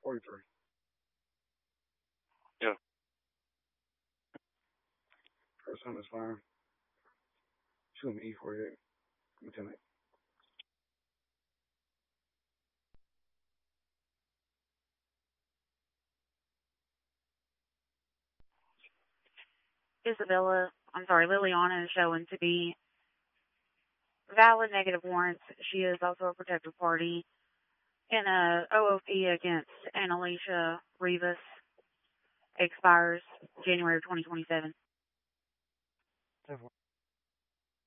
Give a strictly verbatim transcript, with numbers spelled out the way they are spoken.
forty-three. Yeah. First time is fine. She's gonna be E forty-eight. Lieutenant. Isabella, I'm sorry, Liliana is showing to be valid negative warrants. She is also a protected party in a O O P against Annalisa Rivas. Expires January of twenty twenty-seven.